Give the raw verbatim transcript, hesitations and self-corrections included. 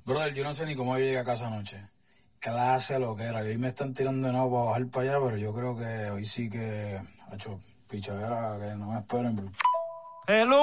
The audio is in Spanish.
Brother, yo no sé ni cómo yo llegué a casa anoche. Clase lo que era. Y hoy me están tirando de nuevo para bajar para allá, pero yo creo que hoy sí que ha hecho pichadera que no me esperen. Bro. Hello.